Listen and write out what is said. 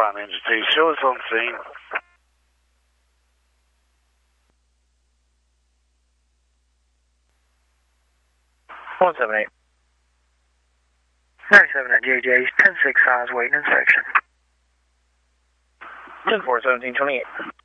Flight Ninja 2. Show us on scene. 178. 97 at JJ's, 10-6 size, waiting inspection. 10-4, 1728.